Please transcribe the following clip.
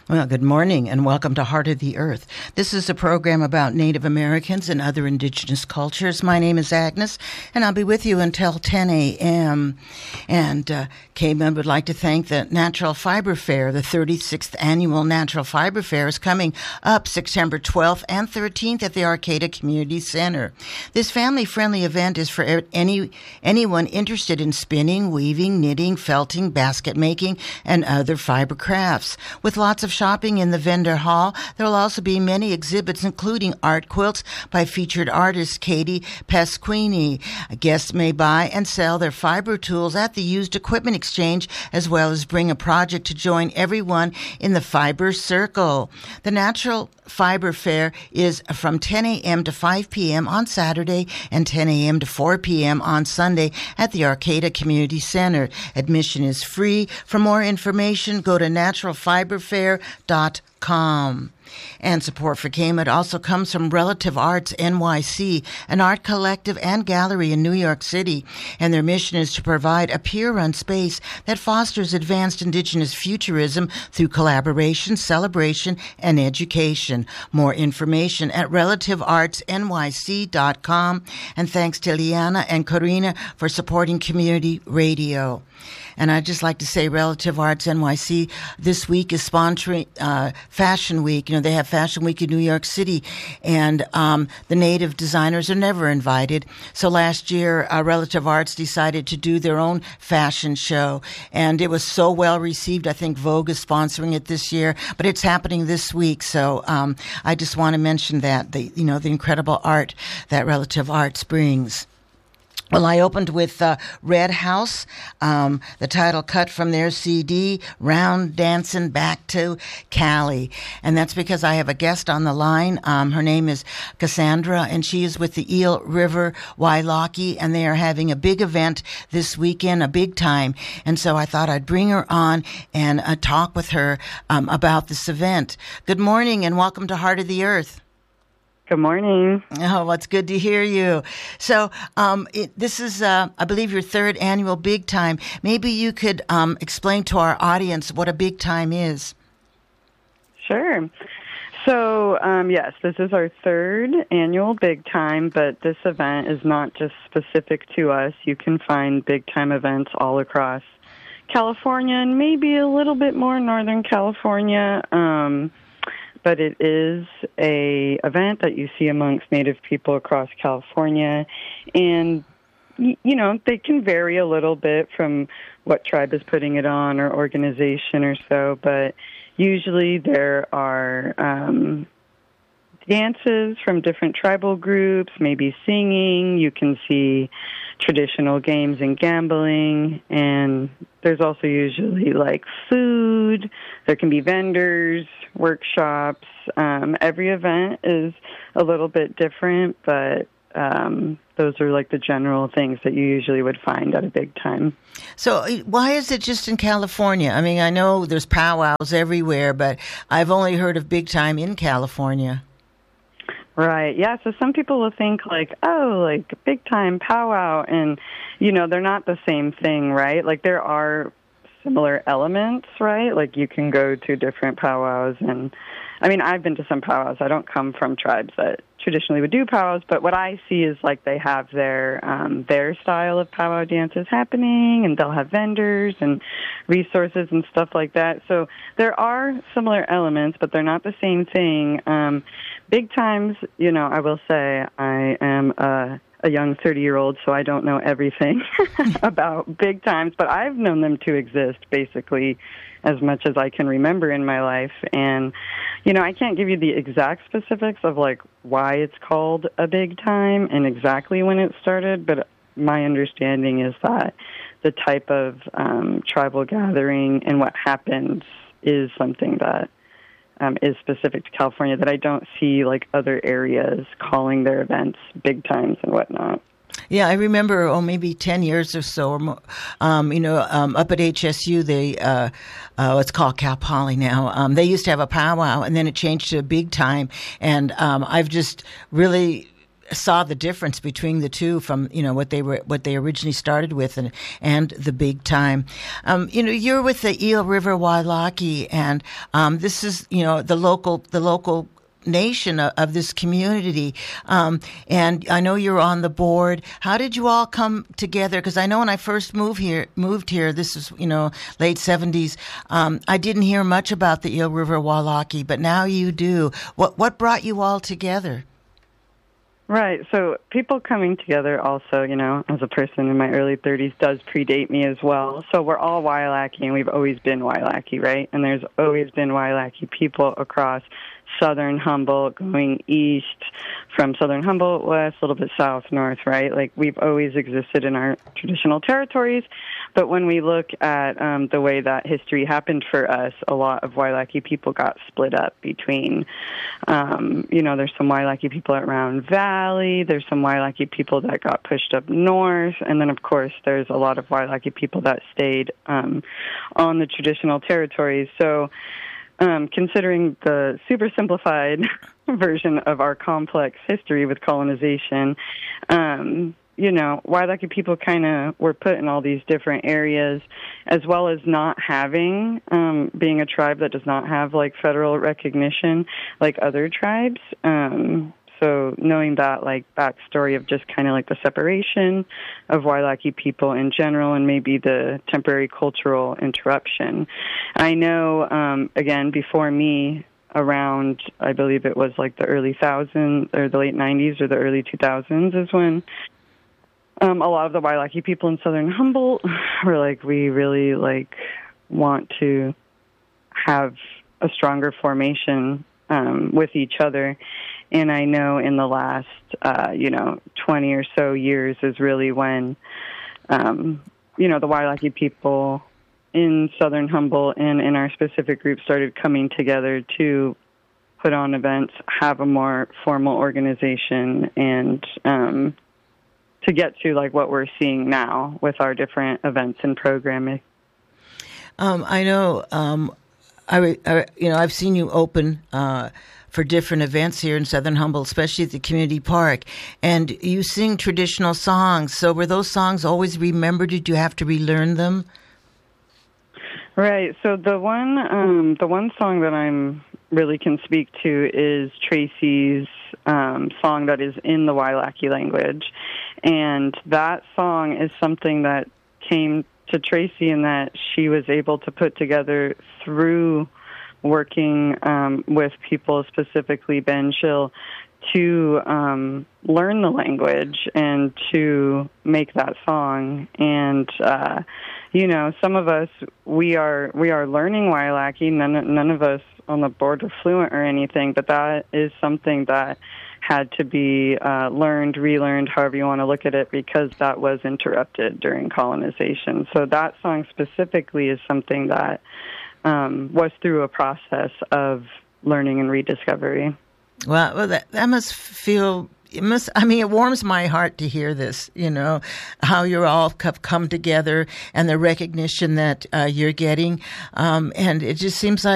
Well, good morning and welcome to Heart of the Earth. This is a program about Native Americans and other indigenous cultures. My name is Agnes, and I'll be with you until 10 a.m. And K-Man would like to thank the Natural Fiber Fair. The 36th Annual Natural Fiber Fair is coming up September 12th and 13th at the Arcata Community Center. This family-friendly event is for anyone interested in spinning, weaving, knitting, felting, basket making, and other fiber crafts. With lots of shopping in the vendor hall, there will also be many exhibits, including art quilts by featured artist Katie Pasquini. Guests may buy and sell their fiber tools at the used equipment exchange, as well as bring a project to join everyone in the fiber circle. The Natural Fiber Fair is from 10 a.m. to 5 p.m. on Saturday and 10 a.m. to 4 p.m. on Sunday at the Arcata Community Center. Admission is free. For more information, go to naturalfiberfair.com. And support for KMUD also comes from Relative Arts NYC, an art collective and gallery in New York City. And their mission is to provide a peer-run space that fosters advanced indigenous futurism through collaboration, celebration, and education. More information at relativeartsnyc.com. And thanks to Liana and Corina for supporting community radio. And I'd just like to say Relative Arts NYC this week is sponsoring Fashion Week. You know, they have Fashion Week in New York City, and the native designers are never invited. So last year, Relative Arts decided to do their own fashion show, and it was so well received. I think Vogue is sponsoring it this year, but it's happening this week. So I just want to mention that, the incredible art that Relative Arts brings. Well, I opened with Red House, the title cut from their CD, Round Dancing Back to Cali. And that's because I have a guest on the line. Her name is Cassandra, and she is with the Eel River Wailaki, and they are having a big event this weekend, a big time. And so I thought I'd bring her on and talk with her about this event. Good morning, and welcome to Heart of the Earth. Good morning. Oh, well, it's good to hear you. So this is, I believe, your third annual Big Time. Maybe you could explain to our audience what a Big Time is. Sure. So, yes, this is our third annual Big Time, but this event is not just specific to us. You can find Big Time events all across California and maybe a little bit more Northern California. But it is a event that you see amongst Native people across California. And, they can vary a little bit from what tribe is putting it on or organization or so. But usually there are dances from different tribal groups, maybe singing. You can see traditional games and gambling. And there's also usually like food. There can be vendors, workshops. Every event is a little bit different, but those are like the general things that you usually would find at a Big Time. So why is it just in California? I mean, I know there's powwows everywhere, but I've only heard of Big Time in California. Right, yeah, so some people will think like Big Time powwow, and, they're not the same thing, right? Like there are similar elements, right? Like you can go to different powwows, and I mean, I've been to some powwows. I don't come from tribes that traditionally would do powwows, but what I see is like they have their style of powwow dances happening, and they'll have vendors and resources and stuff like that. So there are similar elements, but they're not the same thing. Big Times, I will say I am a young 30-year-old, so I don't know everything about Big Times, but I've known them to exist basically as much as I can remember in my life. And, I can't give you the exact specifics of like why it's called a Big Time and exactly when it started, but my understanding is that the type of tribal gathering and what happens is something that is specific to California, that I don't see like other areas calling their events Big Times and whatnot. Yeah, I remember, maybe 10 years or so, or more, up at HSU, they, it's called Cal Poly now, they used to have a powwow, and then it changed to a Big Time, and I've just really saw the difference between the two from, what they originally started with and the big time. You're with the Eel River Wailaki, and this is, the local nation of this community, and I know you're on the board. How did you all come together? Because I know when I first moved here, this is late 70s. I didn't hear much about the Eel River Wailaki, but now you do. What brought you all together? Right. So people coming together also, as a person in my early 30s does predate me as well. So we're all Wailaki, and we've always been Wailaki, right? And there's always been Wailaki people across southern Humboldt, going east from southern Humboldt, west, a little bit south, north, right? Like, we've always existed in our traditional territories. But when we look at the way that history happened for us, a lot of Wailaki people got split up between, there's some Wailaki people at Round Valley, there's some Wailaki people that got pushed up north, and then, of course, there's a lot of Wailaki people that stayed on the traditional territories. So, considering the super simplified version of our complex history with colonization, Wailaki people kind of were put in all these different areas, as well as not having, being a tribe that does not have, like, federal recognition like other tribes. So knowing that, like, backstory of just kind of like the separation of Wailaki people in general, and maybe the temporary cultural interruption. I know, again, before me, around, I believe it was like the early thousands, or the late 90s or the early 2000s is when a lot of the Wailaki people in southern Humboldt were like, we really, like, want to have a stronger formation with each other. And I know in the last, 20 or so years is really when, the Wailaki people in southern Humboldt and in our specific group started coming together to put on events, have a more formal organization, and to get to, like, what we're seeing now with our different events and programming. I know, I've seen you open for different events here in southern Humboldt, especially at the community park, and you sing traditional songs. So were those songs always remembered? Did you have to relearn them? Right. So the one song that I'm really can speak to is Tracy's song that is in the Wailaki language, and that song is something that came to Tracy and that she was able to put together through working with people, specifically Ben Schill, to learn the language and to make that song. And some of us, we are learning Wailaki. None of us on the board are fluent or anything, but that is something that had to be learned, relearned, however you want to look at it, because that was interrupted during colonization. So that song specifically is something that was through a process of learning and rediscovery. Well, that must feel. It warms my heart to hear this, how you're all have come together and the recognition that you're getting. And it just seems like